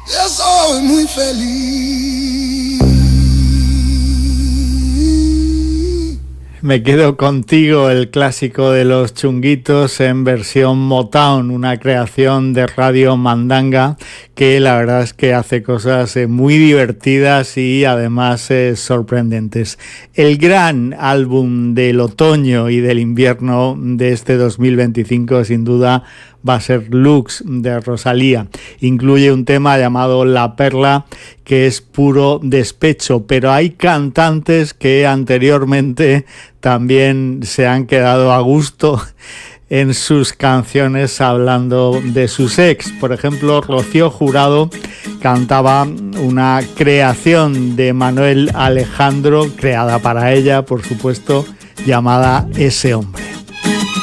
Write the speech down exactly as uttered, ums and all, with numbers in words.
Yo soy muy feliz. Me quedo contigo, el clásico de los Chunguitos en versión Motown, una creación de Radio Mandanga que la verdad es que hace cosas eh, muy divertidas y además eh, sorprendentes. El gran álbum del otoño y del invierno de este dos mil veinticinco sin duda va a ser Lux de Rosalía. Incluye un tema llamado La Perla, que es puro despecho, pero hay cantantes que anteriormente también se han quedado a gusto en sus canciones hablando de sus ex. Por ejemplo, Rocío Jurado cantaba una creación de Manuel Alejandro, creada para ella, por supuesto, llamada Ese Hombre.